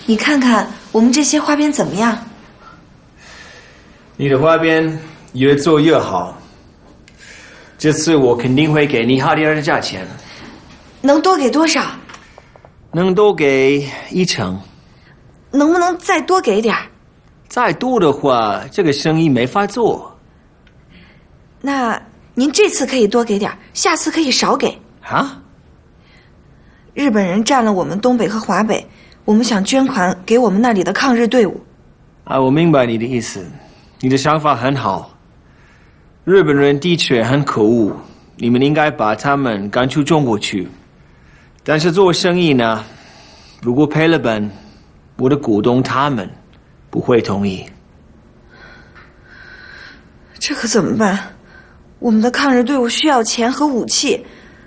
你看看我们这些花边怎么样？ 你的花边越做越好，这次我肯定会给你好点的价钱。 能多给多少？ 能多给1成。 能不能再多给点儿？ 再多的话，这个生意没法做。 那您这次可以多给点儿，下次可以少给。 啊？ 日本人占了我们东北和华北，我们想捐款给我们那里的抗日队伍。 啊，我明白你的意思，你的想法很好。日本人的确很可恶，你们应该把他们赶出中国去。但是做生意呢，如果赔了本，我的股东他们不会同意。 这可怎么办？我们的抗日队伍需要钱和武器。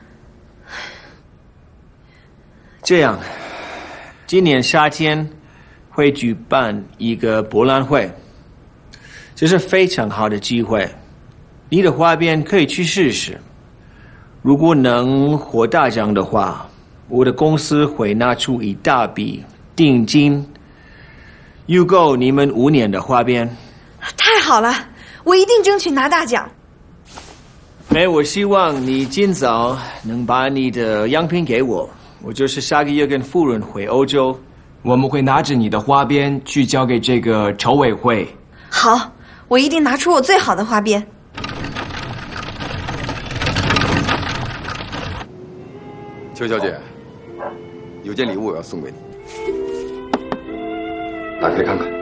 这样，今年夏天会举办一个博览会，这是非常好的机会。你的花边可以去试试，如果能获大奖的话，我的公司会拿出一大笔定金，预购你们5年的花边。 太好了，我一定争取拿大奖。 我希望你尽早能把你的样品给我，我就是下个月跟夫人回欧洲。 我们会拿着你的花边去交给这个筹委会。 好，我一定拿出我最好的花边。 邱小姐，有件礼物我要送给你，打开看看。